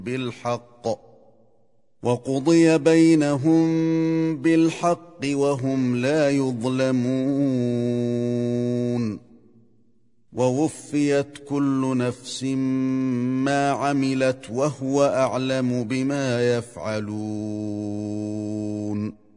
بالحق وقضي بينهم بالحق وهم لا يظلمون ووفيت كل نفس ما عملت وهو أعلم بما يفعلون